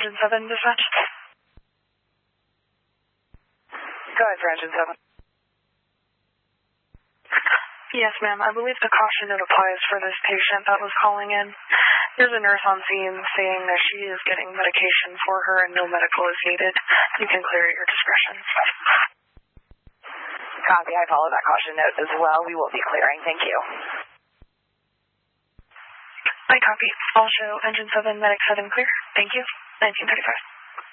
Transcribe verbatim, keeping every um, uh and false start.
Engine seven dispatch. Go ahead for Engine seven. Yes, ma'am. I believe the caution note applies for this patient that was calling in. There's a nurse on scene saying that she is getting medication for her and no medical is needed. You can clear at your discretion. Copy. I follow that caution note as well. We will be clearing. Thank you. I copy. I'll show Engine seven, Medic seven clear. Thank you. nineteen thirty-five.